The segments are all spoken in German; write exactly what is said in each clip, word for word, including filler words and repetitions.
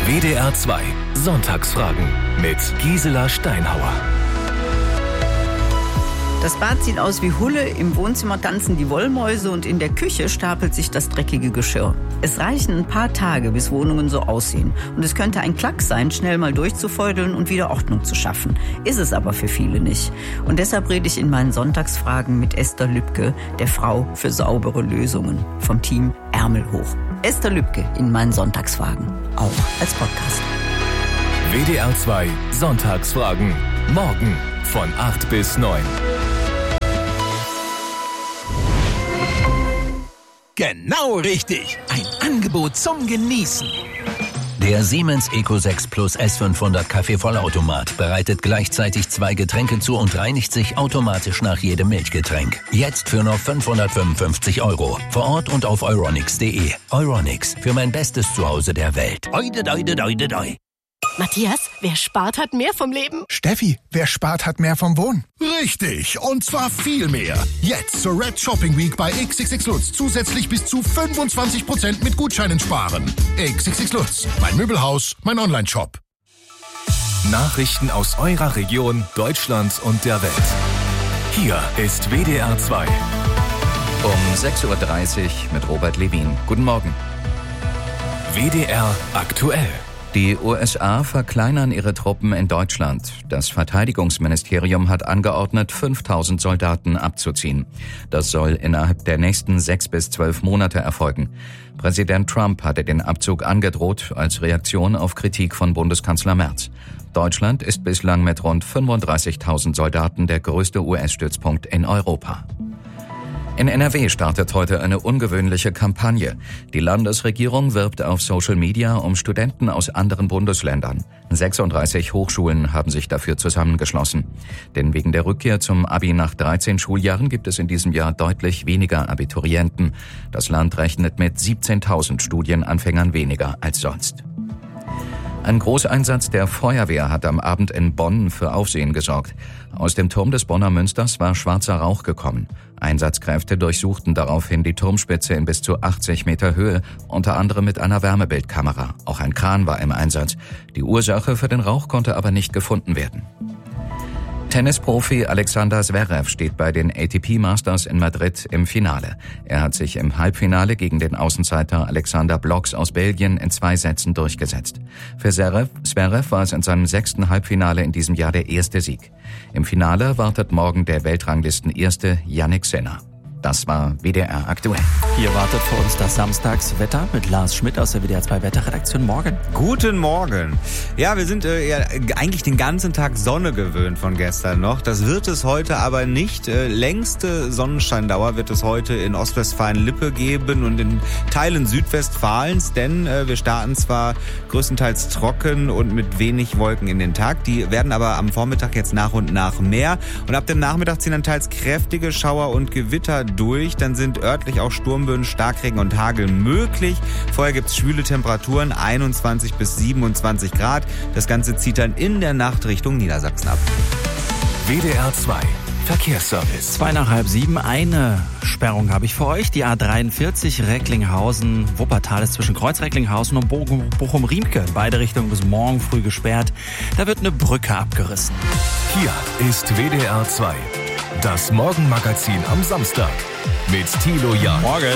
W D R zwei Sonntagsfragen mit Gisela Steinhauer. Das Bad sieht aus wie Hulle, im Wohnzimmer tanzen die Wollmäuse und in der Küche stapelt sich das dreckige Geschirr. Es reichen ein paar Tage, bis Wohnungen so aussehen. Und es könnte ein Klacks sein, schnell mal durchzufeudeln und wieder Ordnung zu schaffen. Ist es aber für viele nicht. Und deshalb rede ich in meinen Sonntagsfragen mit Esther Lübke, der Frau für saubere Lösungen, vom Team Ärmel hoch. Esther Lübke in meinen Sonntagsfragen, auch als Podcast. W D R zwei Sonntagsfragen. Morgen von acht bis neun. Genau richtig. Ein Angebot zum Genießen. Der Siemens Eco sechs Plus S fünfhundert Kaffeevollautomat bereitet gleichzeitig zwei Getränke zu und reinigt sich automatisch nach jedem Milchgetränk. Jetzt für nur fünfhundertfünfundfünfzig Euro. Vor Ort und auf euronics punkt de. Euronics, für mein bestes Zuhause der Welt. Oide, oide, oide, oide. Matthias, wer spart, hat mehr vom Leben. Steffi, wer spart, hat mehr vom Wohnen. Richtig, und zwar viel mehr. Jetzt zur Red Shopping Week bei X X X Lutz zusätzlich bis zu fünfundzwanzig Prozent mit Gutscheinen sparen. X X X Lutz, mein Möbelhaus, mein Online-Shop. Nachrichten aus eurer Region, Deutschland und der Welt. Hier ist W D R zwei. Um sechs Uhr dreißig mit Robert Levin. Guten Morgen. W D R aktuell. Die U S A verkleinern ihre Truppen in Deutschland. Das Verteidigungsministerium hat angeordnet, fünftausend Soldaten abzuziehen. Das soll innerhalb der nächsten sechs bis zwölf Monate erfolgen. Präsident Trump hatte den Abzug angedroht als Reaktion auf Kritik von Bundeskanzler Merz. Deutschland ist bislang mit rund fünfunddreißigtausend Soldaten der größte U S-Stützpunkt in Europa. In N R W startet heute eine ungewöhnliche Kampagne. Die Landesregierung wirbt auf Social Media um Studenten aus anderen Bundesländern. sechsunddreißig Hochschulen haben sich dafür zusammengeschlossen. Denn wegen der Rückkehr zum Abi nach dreizehn Schuljahren gibt es in diesem Jahr deutlich weniger Abiturienten. Das Land rechnet mit siebzehntausend Studienanfängern weniger als sonst. Ein Großeinsatz der Feuerwehr hat am Abend in Bonn für Aufsehen gesorgt. Aus dem Turm des Bonner Münsters war schwarzer Rauch gekommen. Einsatzkräfte durchsuchten daraufhin die Turmspitze in bis zu achtzig Meter Höhe, unter anderem mit einer Wärmebildkamera. Auch ein Kran war im Einsatz. Die Ursache für den Rauch konnte aber nicht gefunden werden. Tennisprofi Alexander Zverev steht bei den A T P Masters in Madrid im Finale. Er hat sich im Halbfinale gegen den Außenseiter Alexander Blocks aus Belgien in zwei Sätzen durchgesetzt. Für Zverev, Zverev war es in seinem sechsten Halbfinale in diesem Jahr der erste Sieg. Im Finale wartet morgen der Weltranglisten-Erste Jannik Sinner. Das war W D R aktuell. Hier wartet für uns das Samstagswetter mit Lars Schmidt aus der W D R zwei Wetterredaktion. Morgen. Guten Morgen. Ja, wir sind äh, ja, eigentlich den ganzen Tag Sonne gewöhnt von gestern noch. Das wird es heute aber nicht. Äh, längste Sonnenscheindauer wird es heute in Ostwestfalen-Lippe geben und in Teilen Südwestfalens, denn äh, wir starten zwar größtenteils trocken und mit wenig Wolken in den Tag. Die werden aber am Vormittag jetzt nach und nach mehr. Und ab dem Nachmittag ziehen dann teils kräftige Schauer und Gewitter durch, dann sind örtlich auch Sturmböen, Starkregen und Hagel möglich. Vorher gibt's schwüle Temperaturen, einundzwanzig bis siebenundzwanzig Grad. Das Ganze zieht dann in der Nacht Richtung Niedersachsen ab. W D R zwei Verkehrsservice. Zwei nach halb sieben, eine Sperrung habe ich für euch. Die A dreiundvierzig Recklinghausen, Wuppertal ist zwischen Kreuz Recklinghausen und Bochum-Riemke in beide Richtungen bis morgen früh gesperrt. Da wird eine Brücke abgerissen. Hier ist W D R zwei. Das Morgenmagazin am Samstag mit Thilo Jahn. Morgen.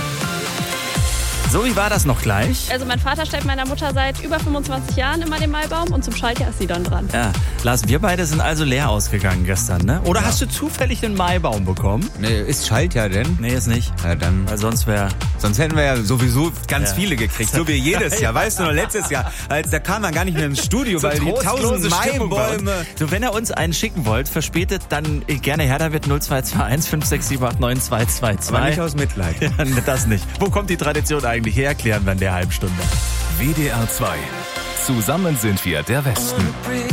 So, wie war das noch gleich? Also mein Vater stellt meiner Mutter seit über fünfundzwanzig Jahren immer den Maibaum und zum Schaltjahr ist sie dann dran. Ja, Lars, wir beide sind also leer ausgegangen gestern, ne? Oder ja. Hast du zufällig den Maibaum bekommen? Nee, ist Schaltjahr denn? Nee, ist nicht. Ja, dann. Weil sonst wäre... Sonst hätten wir ja sowieso ganz ja. viele gekriegt, so wie jedes Jahr. Weißt du noch, letztes Jahr, als da kam man gar nicht mehr ins Studio, so weil die tausend Maibäume... So, wenn ihr uns einen schicken wollt, verspätet, dann gerne her damit null zwei zwei eins fünf sechs sieben acht neun zwei zwei zwei. Aber nicht aus Mitleid. Ja, das nicht. Wo kommt die Tradition eigentlich her? Erklären wir in der halben Stunde. W D R zwei. Zusammen sind wir der Westen.